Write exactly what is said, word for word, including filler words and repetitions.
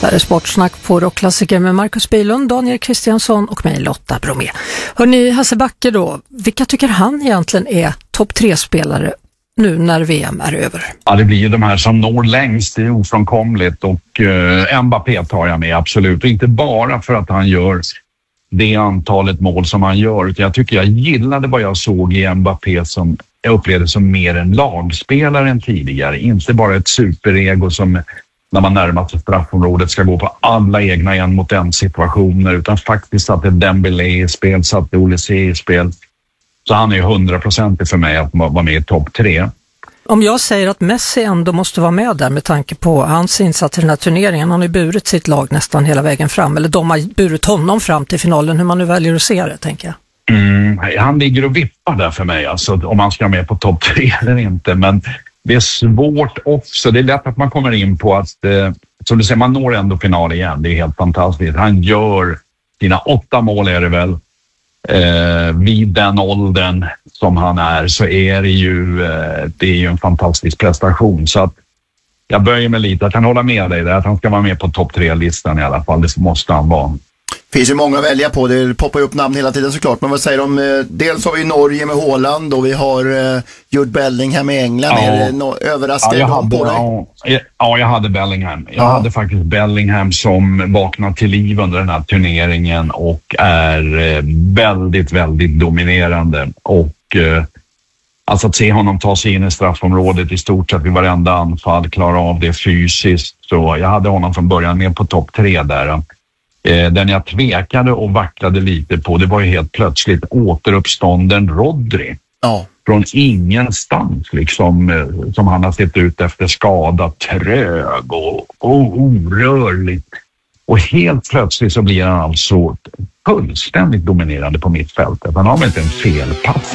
Där är Sportsnack på Rockklassiker med Marcus Bylund, Daniel Kristiansson och mig Lotta Bromé. Hörrni, Hasse Backe då, vilka tycker han egentligen är topp tre-spelare nu när V M är över? Ja, det blir ju de här som når längst, det är ofrånkomligt, och eh, Mbappé tar jag med absolut. Och inte bara för att han gör det antalet mål som han gör, utan jag tycker jag gillade vad jag såg i Mbappé som jag upplevde som mer en lagspelare än tidigare. Inte bara ett superego som när man närmar sig straffområdet ska gå på alla egna en mot en situationer, utan faktiskt satte Dembélé i spel, satte Olise i spel. Så han är hundraprocentig för mig att vara med i topp tre. Om jag säger att Messi ändå måste vara med där med tanke på hans insats i den här turneringen, han har ju burit sitt lag nästan hela vägen fram, eller de har burit honom fram till finalen, hur man nu väljer att se det, tänker jag. Mm, han ligger och vippar där för mig, alltså, om han ska med på topp tre eller inte, men det är svårt också. Det är lätt att man kommer in på att, eh, som du säger, man når ändå final igen. Det är helt fantastiskt. Han gör sina åtta mål är det väl. Eh, vid den åldern som han är så är det ju, eh, det är ju en fantastisk prestation. Så att jag böjer mig lite. Jag kan hålla med dig där att han ska vara med på topp tre-listan i alla fall. Det måste han vara. Det finns ju många att välja på, det poppar upp namn hela tiden såklart, men vad säger de? Dels har vi Norge med Haaland och vi har uh, Jude Bellingham i England. Ja. Är det no- överraskande ja, hade, på dig? Ja, ja, jag hade Bellingham. Jag ja. hade faktiskt Bellingham som vaknat till liv under den här turneringen och är uh, väldigt, väldigt dominerande. Och uh, alltså att se honom ta sig in i straffområdet i stort sett vid varenda anfall, klara av det fysiskt. Så jag hade honom från början med på topp tre där. Den jag tvekade och vacklade lite på, det var ju helt plötsligt återuppstånden Rodri. Ja. Från ingenstans liksom, som han har sett ut efter skada, trög och, och orörlig. Och helt plötsligt så blir han alltså fullständigt dominerande på mittfältet. Han har väl inte en felpass